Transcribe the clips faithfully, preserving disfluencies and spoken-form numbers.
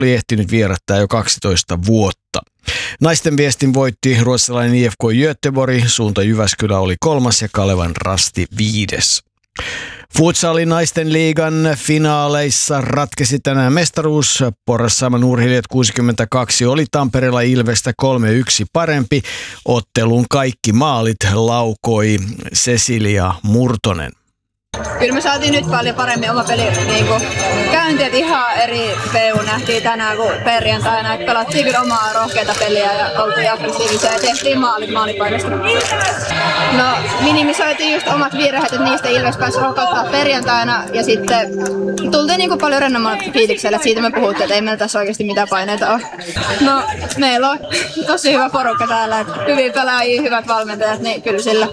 oli ehtinyt vierättää jo kaksitoista vuotta. Naisten viestin voitti ruotsalainen I F K Göteborg, Suunta Jyväskylä oli kolmas ja Kalevan Rasti viides. Futsalin naisten liigan finaaleissa ratkesi tänään mestaruus. Porrassaaman Urheilijat kuusikymmentäkaksi oli Tampereella Ilvestä kolme yksi parempi. Ottelun kaikki maalit laukoi Cecilia Murtonen. Kyllä me saatiin nyt paljon paremmin oma peli niin käyntiä, että ihan eri P U nähtiin tänään kuin perjantaina. Että pelattiin kyllä omaa rohkeata peliä ja oltiin aggressiivisia ja tehtiin maalit maalipaikasta. No minimisoitiin just omat virheet, että niistä Ilves pääsi rokottaa perjantaina ja sitten tultiin niin paljon rennomalla fiiliksellä, että siitä me puhuttiin, että ei meillä tässä oikeasti mitään paineita ole. No meillä on tosi hyvä porukka täällä, että hyvin pelaajia, hyvät valmentajat, niin kyllä sillä.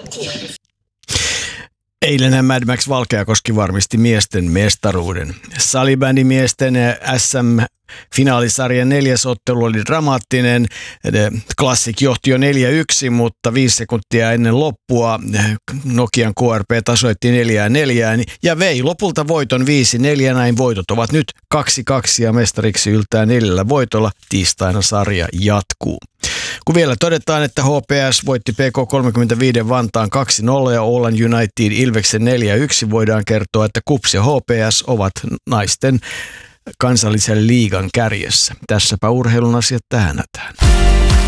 Eilen Mad Max Valkeakoski varmisti miesten mestaruuden. Salibändimiesten S M-finaalisarjan neljäs ottelu oli dramaattinen. Classic johti jo neljä yksi, mutta viisi sekuntia ennen loppua Nokian K R P tasoitti neljään neljään ja vei lopulta voiton viisi neljä. Näin voitot ovat nyt kaksi kaksi ja mestariksi yltää neljällä voitolla. Tiistaina sarja jatkuu. Kun vielä todetaan, että H P S voitti P K kolmekymmentäviisi Vantaan kaksi nolla ja Åland United Ilveksen neljä yksi, voidaan kertoa, että K U P S ja H P S ovat naisten kansallisen liigan kärjessä. Tässäpä urheilun asiat tähän hätään.